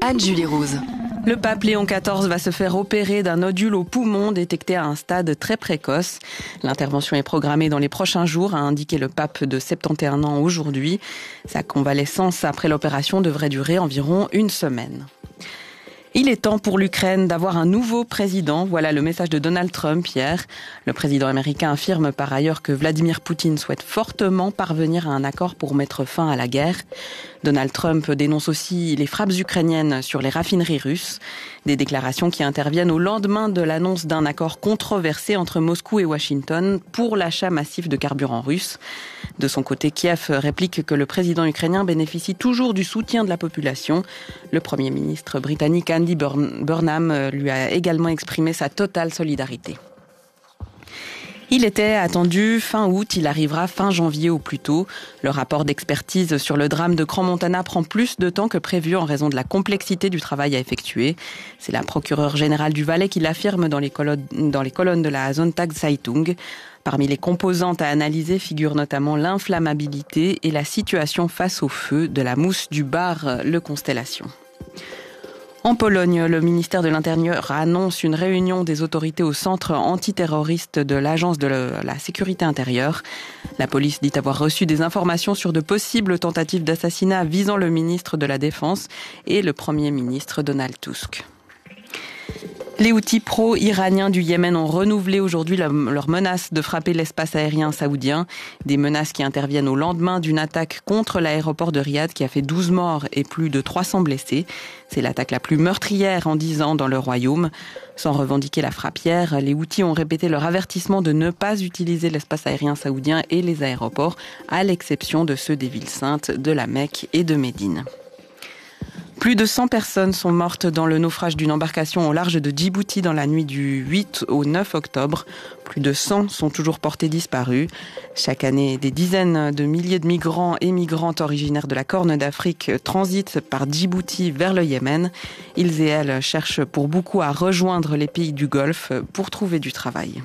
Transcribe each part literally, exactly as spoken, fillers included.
Anne Julie Rose. Le pape Léon quatorze va se faire opérer d'un nodule au poumon détecté à un stade très précoce. L'intervention est programmée dans les prochains jours, a indiqué le pape de soixante et un ans aujourd'hui. Sa convalescence après l'opération devrait durer environ une semaine. Il est temps pour l'Ukraine d'avoir un nouveau président. Voilà le message de Donald Trump hier. Le président américain affirme par ailleurs que Vladimir Poutine souhaite fortement parvenir à un accord pour mettre fin à la guerre. Donald Trump dénonce aussi les frappes ukrainiennes sur les raffineries russes. Des déclarations qui interviennent au lendemain de l'annonce d'un accord controversé entre Moscou et Washington pour l'achat massif de carburant russe. De son côté, Kiev réplique que le président ukrainien bénéficie toujours du soutien de la population. Le premier ministre britannique Andy Burnham lui a également exprimé sa totale solidarité. Il était attendu fin août, il arrivera fin janvier au plus tôt. Le rapport d'expertise sur le drame de Crans-Montana prend plus de temps que prévu en raison de la complexité du travail à effectuer. C'est la procureure générale du Valais qui l'affirme dans les colonnes, dans les colonnes de la Sonntagszeitung. Parmi les composantes à analyser figurent notamment l'inflammabilité et la situation face au feu de la mousse du bar Le Constellation. En Pologne, le ministère de l'Intérieur annonce une réunion des autorités au centre antiterroriste de l'Agence de la sécurité intérieure. La police dit avoir reçu des informations sur de possibles tentatives d'assassinat visant le ministre de la Défense et le Premier ministre Donald Tusk. Les Houthis pro-iraniens du Yémen ont renouvelé aujourd'hui leur menace de frapper l'espace aérien saoudien. Des menaces qui interviennent au lendemain d'une attaque contre l'aéroport de Riyad qui a fait douze morts et plus de trois cents blessés. C'est l'attaque la plus meurtrière en dix ans dans le royaume. Sans revendiquer la frappe hier, les Houthis ont répété leur avertissement de ne pas utiliser l'espace aérien saoudien et les aéroports, à l'exception de ceux des villes saintes de la Mecque et de Médine. Plus de cent personnes sont mortes dans le naufrage d'une embarcation au large de Djibouti dans la nuit du huit au neuf octobre. Plus de cent sont toujours portés disparus. Chaque année, des dizaines de milliers de migrants et migrantes originaires de la Corne d'Afrique transitent par Djibouti vers le Yémen. Ils et elles cherchent pour beaucoup à rejoindre les pays du Golfe pour trouver du travail.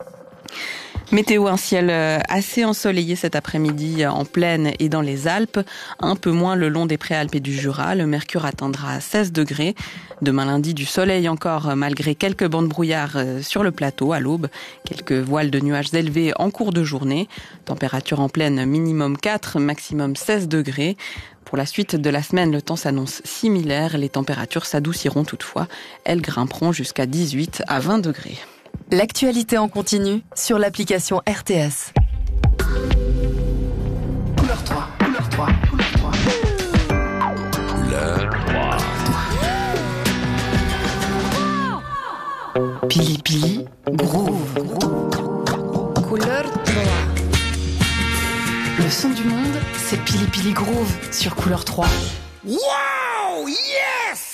Météo, un ciel assez ensoleillé cet après-midi en plaine et dans les Alpes, un peu moins le long des Préalpes et du Jura. Le mercure atteindra seize degrés. Demain lundi, du soleil encore malgré quelques bancs de brouillard sur le plateau à l'aube. Quelques voiles de nuages élevés en cours de journée. Température en plaine minimum quatre, maximum seize degrés. Pour la suite de la semaine, le temps s'annonce similaire. Les températures s'adouciront toutefois. Elles grimperont jusqu'à dix-huit à vingt degrés. L'actualité en continu sur l'application R T S. Couleur trois, couleur trois, couleur trois. Couleur trois. Pili Pili Groove. Couleur trois. Le son du monde, c'est Pili Pili Groove sur Couleur trois. Wow, yes!